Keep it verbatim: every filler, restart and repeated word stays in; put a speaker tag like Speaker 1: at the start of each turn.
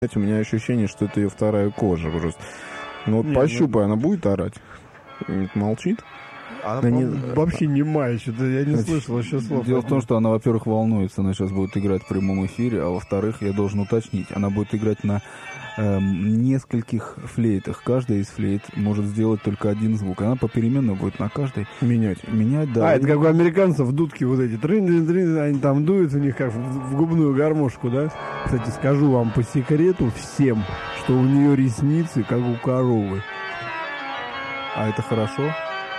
Speaker 1: У меня ощущение, что это ее вторая кожа просто. Ну вот
Speaker 2: Не,
Speaker 1: пощупай, она будет орать? Молчит?
Speaker 2: Она
Speaker 1: Да не-
Speaker 2: вообще не мая, что-то я не слышал еще слов.
Speaker 3: Дело в том, что она, во-первых, волнуется, она сейчас будет играть в прямом эфире, а во-вторых, я должен уточнить, она будет играть на эм, нескольких флейтах. Каждая из флейт может сделать только один звук. Она попеременно будет на каждой
Speaker 1: Менять.
Speaker 3: менять, да.
Speaker 2: А, это как у американцев дудки вот эти. Трын-трын-трын, они там дуют у них как в, в губную гармошку, да? Кстати, скажу вам по секрету всем, что у нее ресницы как у коровы.
Speaker 3: А это хорошо?